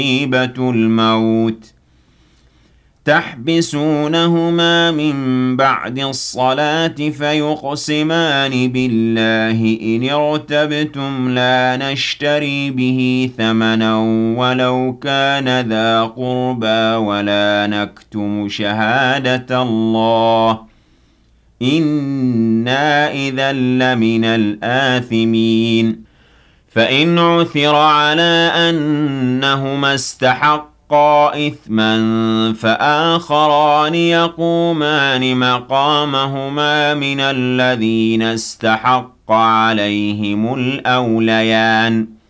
مصيبة الموت تحبسونهما من بعد الصلاة فيقسمان بالله إن ارتبتم لا نشتري به ثمنا ولو كان ذا قربى ولا نكتم شهادة الله إنا إذا لمن الآثمين فإن عثر على أنهما استحقا إثما فآخران يقومان مقامهما من الذين استحق عليهم الأوليان